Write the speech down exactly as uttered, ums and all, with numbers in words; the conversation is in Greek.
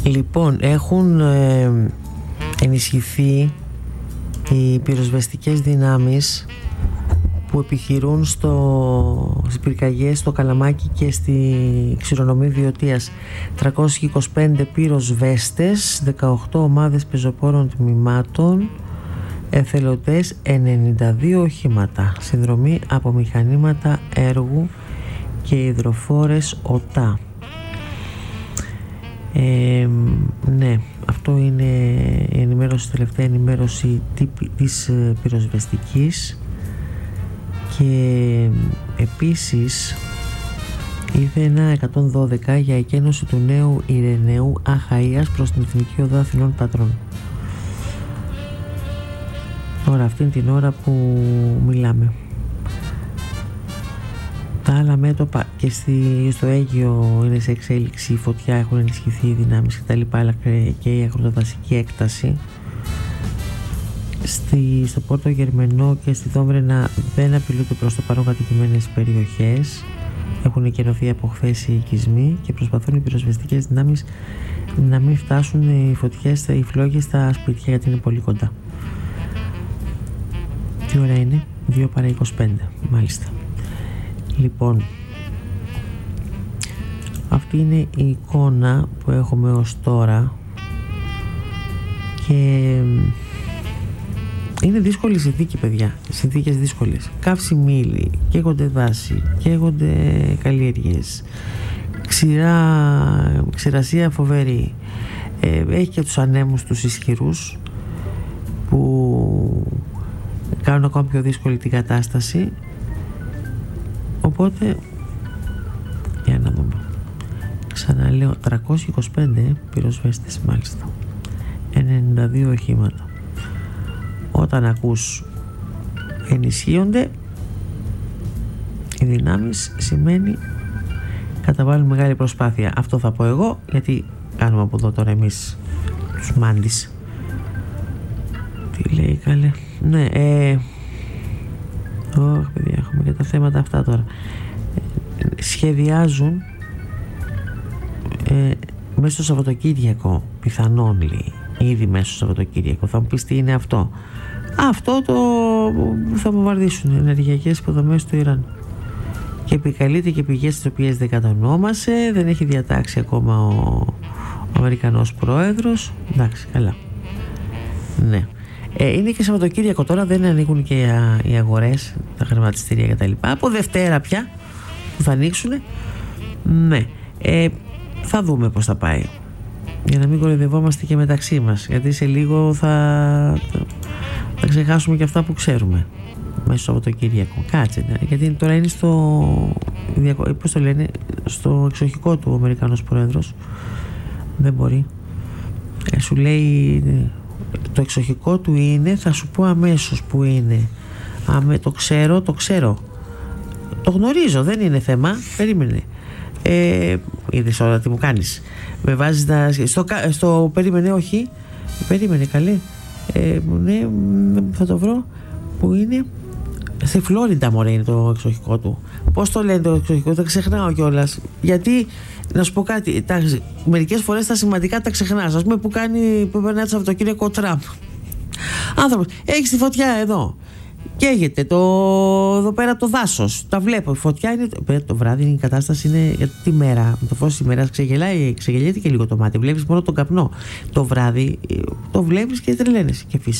Λοιπόν, έχουν ε, ενισχυθεί οι πυροσβεστικές δυνάμεις που επιχειρούν στο, στις πυρκαγιές στο Καλαμάκι και στη Ξηρονομή Βιωτίας. τριακόσιοι είκοσι πέντε πυροσβέστες, δεκαοκτώ ομάδες πεζοπόρων τμήματων, εθελοντές, ενενήντα δύο οχήματα, συνδρομή από μηχανήματα έργου και υδροφόρες ΟΤΑ. Ε, ναι, αυτό είναι η ενημέρωση, τελευταία ενημέρωση της πυροσβεστικής. Και επίσης ήρθε ένα εκατόν δώδεκα για εκένωση του νέου Ειρηναίου Αχαΐας προς την Εθνική Οδό Αθηνών Πατρών. Τώρα αυτήν την ώρα που μιλάμε. Τα άλλα μέτωπα και στη, στο Αίγυο είναι σε εξέλιξη η φωτιά, έχουν ενισχυθεί οι δυνάμεις και τα λοιπά, αλλά και η αγροτοδασική έκταση. Στη, στο Πόρτο Γερμενό και στη Δόμρενα δεν απειλούνται προς το παρόν κατοικημένες περιοχές. Έχουν εκενωθεί από χθες οι οικισμοί και προσπαθούν οι πυροσβεστικές δυνάμεις να μην φτάσουν οι φωτιές, οι φλόγες στα σπίτια, γιατί είναι πολύ κοντά. Τι ώρα είναι? δύο παρά είκοσι πέντε, μάλιστα. Λοιπόν, αυτή είναι η εικόνα που έχουμε ως τώρα και είναι δύσκολη η συνθήκη, παιδιά. Συνθήκες δύσκολες. Καύσιμη ύλη, καίγονται δάση, καίγονται καλλιέργειες, ξηρά, ξηρασία φοβερή. Ε, έχει και τους ανέμους τους ισχυρούς που κάνουν ακόμα πιο δύσκολη την κατάσταση. Οπότε, για να δούμε. Ξαναλέω, τριακόσιοι είκοσι πέντε πυροσβέστες, μάλιστα. ενενήντα δύο οχήματα. Όταν ακούς ενισχύονται οι δυνάμεις, σημαίνει καταβάλουν μεγάλη προσπάθεια. Αυτό θα πω εγώ, γιατί κάνουμε από εδώ τώρα εμείς τους μάντις. Τι λέει καλέ? Ναι, ε... Oh, παιδιά, έχουμε και τα θέματα αυτά τώρα. Ε, σχεδιάζουν ε, μέσα στο Σαββατοκύριακο, πιθανόν λέει, ήδη μέσα στο Σαββατοκύριακο. Θα μου πεις τι είναι αυτό? Αυτό το που θα βομβαρδίσουν ενεργειακές υποδομές του Ιράν. Και επικαλείται και πηγές τις οποίες δεν κατονόμασε, δεν έχει διατάξει ακόμα ο, ο Αμερικανός πρόεδρος. Εντάξει, καλά. Ναι. Ε, είναι και Σαββατοκύριακο τώρα, δεν ανοίγουν και οι αγορές, τα χρηματιστήρια κτλ. Από Δευτέρα πια που θα ανοίξουν. Ναι. Ε, θα δούμε πώς θα πάει. Για να μην κοροϊδευόμαστε και μεταξύ μας. Γιατί σε λίγο θα, θα ξεχάσουμε και αυτά που ξέρουμε μέσα στο Σαββατοκύριακο. Κάτσε. Ναι. Γιατί τώρα είναι στο, πώς το λένε, στο εξοχικό του ο Αμερικανός πρόεδρος. Δεν μπορεί. Ε, σου λέει... Το εξοχικό του είναι, θα σου πω αμέσως που είναι. Άμε, το ξέρω, το ξέρω. Το γνωρίζω, δεν είναι θέμα. Περίμενε. Ε, είδες όλα τι μου κάνεις. Με βάζεις να... Στο, στο περίμενε, όχι. Περίμενε, καλέ. Ε, ναι, θα το βρω. Που είναι. Στη Φλόριντα, μωρέ, είναι το εξοχικό του. Πώς το λένε το εξοχικό, δεν ξεχνάω κιόλας. Γιατί, να σου πω κάτι, τα, μερικές φορές τα σημαντικά τα ξεχνάς. Ας πούμε που κάνει, που περνάει το Σαββατοκύριακο ο Τραμπ. Άνθρωπος, έχεις τη φωτιά εδώ. Καίγεται το, εδώ πέρα το δάσος. Τα βλέπω. Η φωτιά είναι. Το, το βράδυ η κατάσταση είναι. Γιατί τη μέρα, το φως της ημέρας ξεγελάει, ξεγελιέται και λίγο το μάτι. Βλέπεις μόνο τον καπνό. Το βράδυ το βλέπεις και τρελαίνεσαι και φύσεις.